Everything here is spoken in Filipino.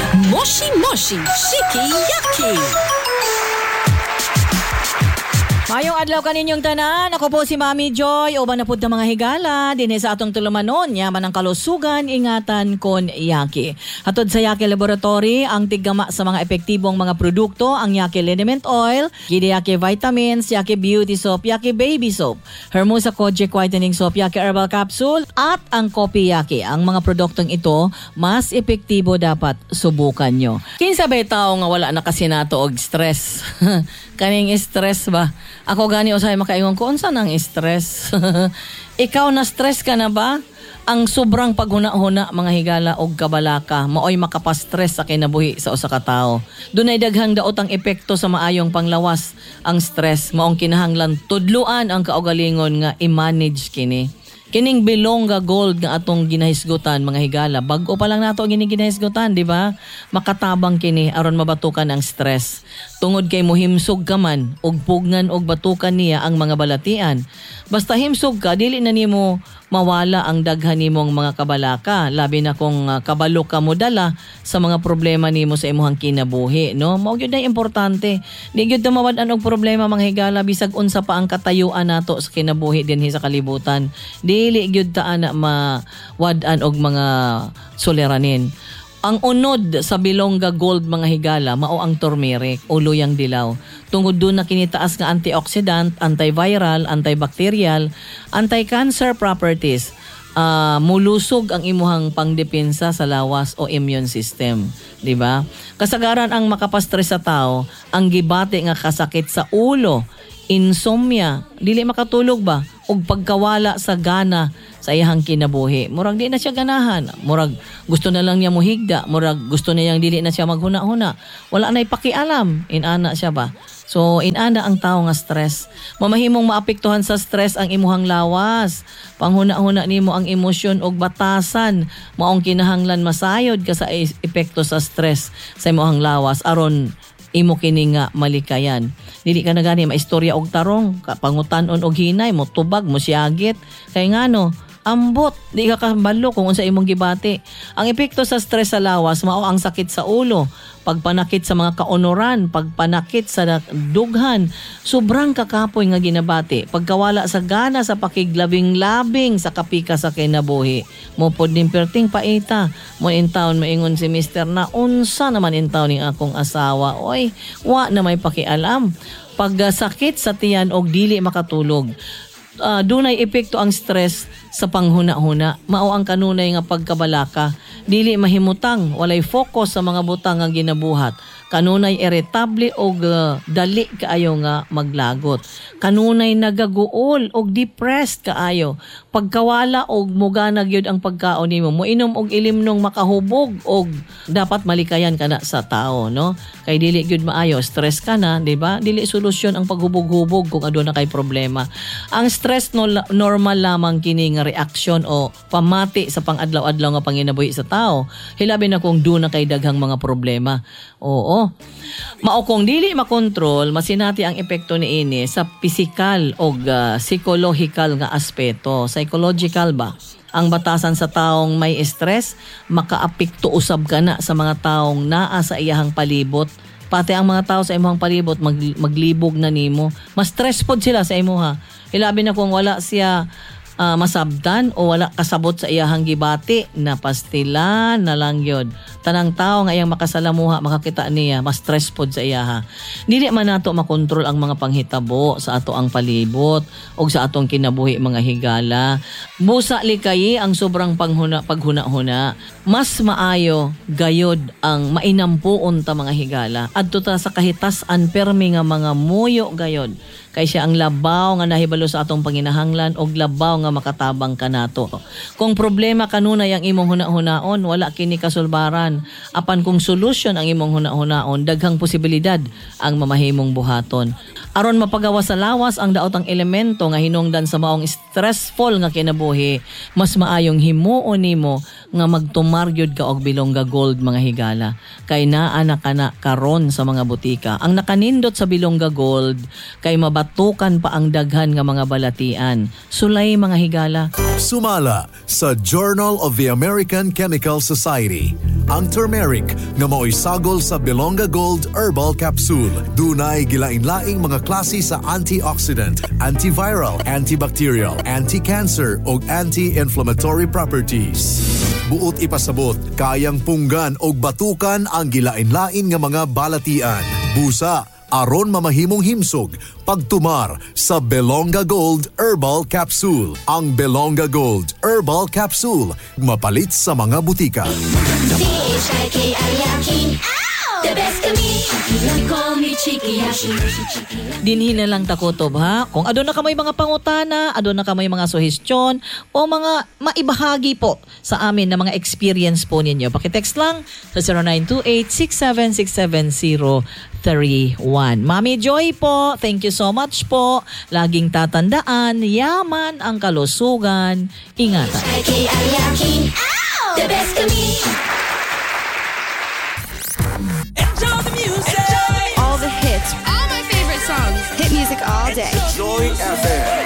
Moshi Moshi Shiki Yaki. Mayong adlaw kaninyong tanan, ako po si Mami Joy, uban na pud ng mga higala, dinhi sa atong tulumanon, yaman ang kalusugan, ingatan kon Yaki. Hatod sa Yaki Laboratory, ang tiggama sa mga epektibong mga produkto, ang Yaki Liniment Oil, Gidi Yaki Vitamins, Yaki Beauty Soap, Yaki Baby Soap, Hermosa Kojic Whitening Soap, Yaki Herbal Capsule, at ang Kopi Yaki. Ang mga produktong ito, mas epektibo dapat subukan nyo. Kinsa ba tao nga wala na kasi nato og stress? Kaning stress ba? Ako gani usay makaingon ko unsa nang stress. Ikaw na stress ka na ba? Ang sobrang paghuna-huna mga higala og kabalaka maoy makapastress sa kinabuhi sa usa ka tawo. Dunay daghang daot ang epekto sa maayong panglawas ang stress maong kinahanglan tudluan ang kaugalingon nga i-manage kini. Kining Bilongga Gold nga atong ginahisgutan mga higala, bag-o pa lang nato ang ginahisgutan, di ba? Makatabang kini aron mabatukan ang stress. Tungod kay mohimsog ka man og pugnan og batukan niya ang mga balatian. Basta himsog ka, dili na nimo mawala ang daghan nimong mga kabalaka, labi na kung kabalo ka mo dala sa mga problema nimo sa imong kinabuhi, no? Mao gyud na importante. Di gyud na mawad-an og problema mga higala bisag unsa pa ang katayuan nato sa kinabuhi dinhi sa kalibutan. Dili gyud ta ana mawad-an og mga suliranin. Ang unod sa Bilongga Gold mga higala mao ang turmeric o luyang dilaw. Tungod doon na kinitaas nga antioxidant, antiviral, antibacterial, anti-cancer properties. Mulusog ang imuhang pangdepensa sa lawas o immune system, di ba? Kasagaran ang makapastress sa tao, ang gibati nga kasakit sa ulo, insomnia, dili makatulog ba? Og pagkawala sa gana sa iyang kinabuhi. Murag di na siya ganahan. Murag gusto na lang niya muhigda. Murag gusto na niyang dili na siya maghuna-huna. Wala na ipakialam. Inana siya ba? So, inana ang tao nga stress. Mamahimong maapektuhan sa stress ang imuhang lawas. Panghuna-huna nimo ang emosyon og batasan. Maong kinahanglan masayod ka sa epekto sa stress sa imuhang lawas aron imo kini nga malikayan. Dili ka na gani maistorya og tarong, pangutan-on og hinay, mo tubag, mo siyagit. Kay ngano, ambot, di ka kabalo kung unsa imong gibati. Ang epekto sa stress sa lawas mao ang sakit sa ulo, pagpanakit sa mga kaunoran, pagpanakit sa dughan, sobrang kakapoy nga ginabati. Pagkawala sa gana sa pakiglabing-labing sa kapika sa kinabuhi. Mo pod ning perting paita, mo in town maingon si Mr. na unsa naman in town ning akong asawa. Oy, wa na may pakialam. Pagkasakit sa tiyan og dili makatulog. Dunay epekto ang stress sa panghuna-huna. Mao ang kanunay nga pagkabalaka. Dili mahimutang, walay focus sa mga butang nga ginabuhat. Kanunay irritable og dali kaayo nga maglagot. Kanunay nagaguol og depressed kaayo. Pagkawala og mugana gyud ang pagkaon nimo. Moinom og ilimnong makahubog og dapat malikayan kana sa tao, no? Kay dili gyud maayo, stress ka na, di ba? Dili solusyon ang paghubog-hubog kung aduna kay problema. Ang stress normal lamang kini nga reaksyon o pamati sa pang-adlaw-adlaw nga panginabuhi sa tao. Hilabi na kung doon na kay daghang mga problema. Oo. Mao kung dili makontrol, masinati ang epekto niini sa physical o psychological nga aspeto. Psychological ba? Ang batasan sa taong may stress, makaapekto usab ka na sa mga taong naa sa iyahang palibot. Pati ang mga tao sa imong palibot maglibog na nimo. Mas stress pod sila sa imuha. Hilabi na kung wala siya masabdan o wala kasabot sa iyahang gibati na pastilan na lang yun. Tanang tao nga iyang makasalamuha, makakita niya, mas stress pod sa iyaha. Dili man nato makontrol ang mga panghitabo sa ato ang palibot o sa atong kinabuhi mga higala. Busa likayi ang sobrang paghuna-huna. Mas maayo gayod ang mainampuon ta mga higala. Adto ta sa kahitasan permi nga mga muyo gayod. Kay siya ang labaw nga nahibalo sa atong panginahanglan og labaw nga makatabang kanato. Kung problema kanunay ang imong huna-hunaon, wala kini kasulbaran. Apan kung solusyon ang imong huna-hunaon, daghang posibilidad ang mamahimong buhaton. Aron mapagawa sa lawas ang daot ang elemento nga hinungdan sa maong stressful nga kinabuhi, mas maayong himuon nimo nga magtumar gyud ka og Bilongga Gold mga higala. Kay naa na kana karon sa mga butika. Ang nakanindot sa Bilongga Gold kay mabat batukan pa ang daghan nga mga balatian. Sulay mga higala. Sumala sa Journal of the American Chemical Society. Ang turmeric nga mao'y sagol sa Belonga Gold Herbal Capsule. Dunay gilain-laing mga klase sa antioxidant, antiviral, antibacterial, anti-cancer o anti-inflammatory properties. Buot ipasabot, kayang punggan o batukan ang gilain-lain nga mga balatian. Busa, aron mamahimong himsog, pagtumar sa Belonga Gold Herbal Capsule. Ang Belonga Gold Herbal Capsule, mapalit sa mga butika. The best to me, you call me Cheeky Yashi. Dinhin na lang takotob ha. Kung adon na kamay mga pangutana, adon na kamay mga suhestyon o mga maibahagi po sa amin na mga experience po ninyo. Pakitext lang sa 0928-6767031. Mami Joy po, thank you so much po. Laging tatandaan, yaman ang kalusugan. Ingatan. The best to me. Enjoy the music. All the hits. All my favorite songs. Hit music all day. Joy FM.